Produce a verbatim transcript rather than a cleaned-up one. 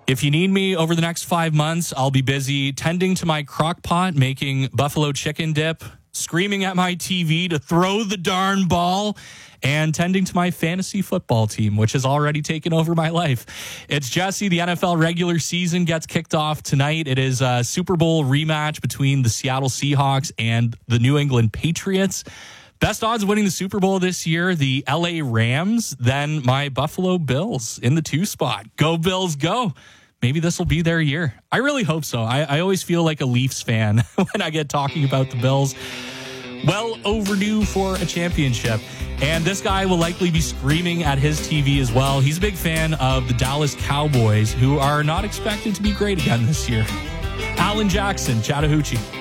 If you need me over the next five months, I'll be busy tending to my crock pot, making buffalo chicken dip, screaming at my T V to throw the darn ball, and tending to my fantasy football team, which has already taken over my life. It's Jesse. The N F L regular season gets kicked off tonight. It is a Super Bowl rematch between the Seattle Seahawks and the New England Patriots. Best odds of winning the Super Bowl this year, the L A Rams, then my Buffalo Bills in the two spot. Go Bills, go. Maybe this will be their year. I really hope so. I, I always feel like a Leafs fan when I get talking about the Bills. Well overdue for a championship. And this guy will likely be screaming at his T V as well. He's a big fan of the Dallas Cowboys, who are not expected to be great again this year. Alan Jackson, Chattahoochee.